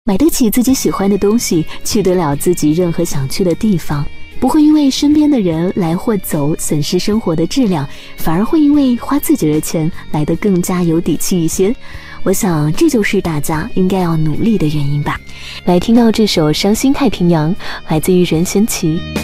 买得起自己喜欢的东西，去得了自己任何想去的地方，不会因为身边的人来或走损失生活的质量，反而会因为花自己的钱来得更加有底气一些。我想这就是大家应该要努力的原因吧。来听到这首《伤心太平洋》，来自于任贤齐。